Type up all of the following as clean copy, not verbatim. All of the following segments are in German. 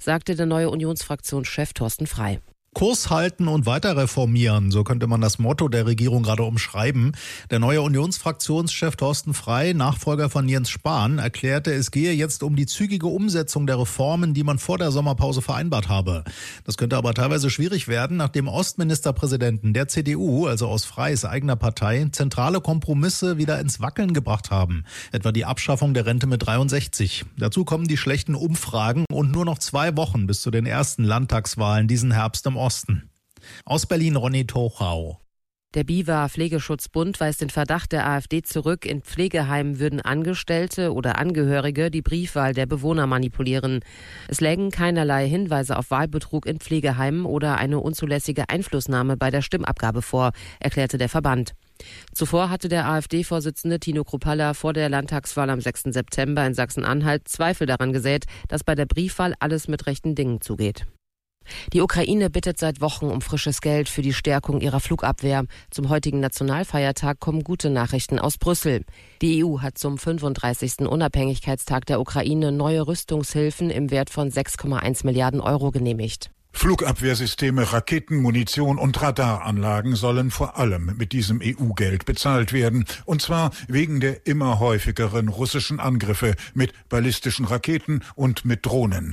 sagte der neue Unionsfraktionschef Thorsten Frey. Kurs halten und weiter reformieren, so könnte man das Motto der Regierung gerade umschreiben. Der neue Unionsfraktionschef Thorsten Frey, Nachfolger von Jens Spahn, erklärte, es gehe jetzt um die zügige Umsetzung der Reformen, die man vor der Sommerpause vereinbart habe. Das könnte aber teilweise schwierig werden, nachdem Ostministerpräsidenten der CDU, also aus Freys eigener Partei, zentrale Kompromisse wieder ins Wackeln gebracht haben. Etwa die Abschaffung der Rente mit 63. Dazu kommen die schlechten Umfragen und nur noch 2 Wochen bis zu den ersten Landtagswahlen diesen Herbst im Osten. Aus Berlin Ronny Tochau. Der BIWA Pflegeschutzbund weist den Verdacht der AfD zurück, in Pflegeheimen würden Angestellte oder Angehörige die Briefwahl der Bewohner manipulieren. Es lägen keinerlei Hinweise auf Wahlbetrug in Pflegeheimen oder eine unzulässige Einflussnahme bei der Stimmabgabe vor, erklärte der Verband. Zuvor hatte der AfD-Vorsitzende Tino Kruppalla vor der Landtagswahl am 6. September in Sachsen-Anhalt Zweifel daran gesät, dass bei der Briefwahl alles mit rechten Dingen zugeht. Die Ukraine bittet seit Wochen um frisches Geld für die Stärkung ihrer Flugabwehr. Zum heutigen Nationalfeiertag kommen gute Nachrichten aus Brüssel. Die EU hat zum 35. Unabhängigkeitstag der Ukraine neue Rüstungshilfen im Wert von 6,1 Milliarden Euro genehmigt. Flugabwehrsysteme, Raketen, Munition und Radaranlagen sollen vor allem mit diesem EU-Geld bezahlt werden. Und zwar wegen der immer häufigeren russischen Angriffe mit ballistischen Raketen und mit Drohnen.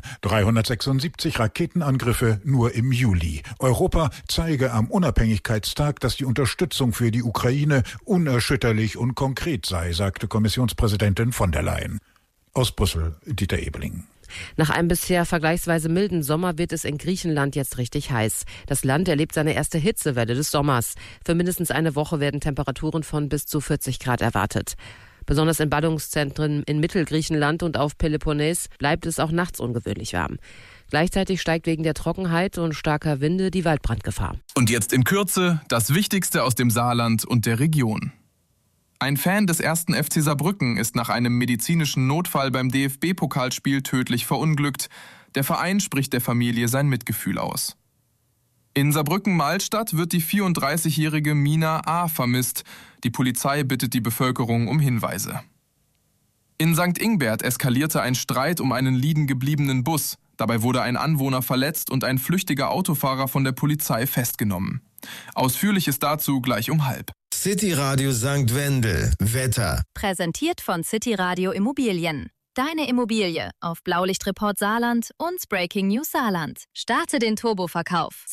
376 Raketenangriffe nur im Juli. Europa zeige am Unabhängigkeitstag, dass die Unterstützung für die Ukraine unerschütterlich und konkret sei, sagte Kommissionspräsidentin von der Leyen. Aus Brüssel, Dieter Ebeling. Nach einem bisher vergleichsweise milden Sommer wird es in Griechenland jetzt richtig heiß. Das Land erlebt seine erste Hitzewelle des Sommers. Für mindestens eine Woche werden Temperaturen von bis zu 40 Grad erwartet. Besonders in Ballungszentren in Mittelgriechenland und auf Peloponnes bleibt es auch nachts ungewöhnlich warm. Gleichzeitig steigt wegen der Trockenheit und starker Winde die Waldbrandgefahr. Und jetzt in Kürze das Wichtigste aus dem Saarland und der Region. Ein Fan des 1. FC Saarbrücken ist nach einem medizinischen Notfall beim DFB-Pokalspiel tödlich verunglückt. Der Verein spricht der Familie sein Mitgefühl aus. In Saarbrücken-Malstadt wird die 34-jährige Mina A. vermisst. Die Polizei bittet die Bevölkerung um Hinweise. In St. Ingbert eskalierte ein Streit um einen liegen gebliebenen Bus. Dabei wurde ein Anwohner verletzt und ein flüchtiger Autofahrer von der Polizei festgenommen. Ausführliches dazu gleich um 12:30. City Radio St. Wendel. Wetter. Präsentiert von City Radio Immobilien. Deine Immobilie auf Blaulichtreport Saarland und Breaking News Saarland. Starte den Turboverkauf.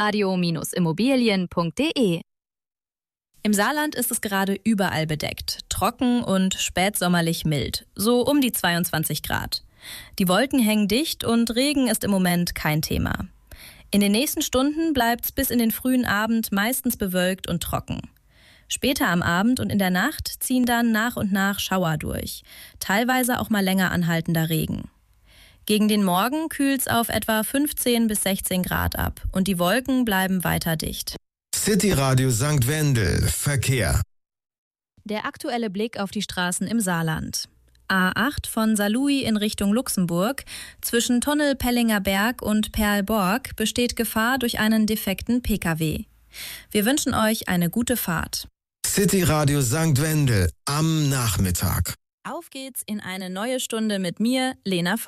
cityradio-immobilien.de. Im Saarland ist es gerade überall bedeckt. Trocken und spätsommerlich mild. So um die 22 Grad. Die Wolken hängen dicht und Regen ist im Moment kein Thema. In den nächsten Stunden bleibt's bis in den frühen Abend meistens bewölkt und trocken. Später am Abend und in der Nacht ziehen dann nach und nach Schauer durch. Teilweise auch mal länger anhaltender Regen. Gegen den Morgen kühlt's auf etwa 15 bis 16 Grad ab und die Wolken bleiben weiter dicht. City Radio St. Wendel. Verkehr. Der aktuelle Blick auf die Straßen im Saarland. A8 von Saarlouis in Richtung Luxemburg. Zwischen Tunnel Pellinger Berg und Perlborg besteht Gefahr durch einen defekten Pkw. Wir wünschen euch eine gute Fahrt. City Radio St. Wendel am Nachmittag. Auf geht's in eine neue Stunde mit mir, Lena Voss.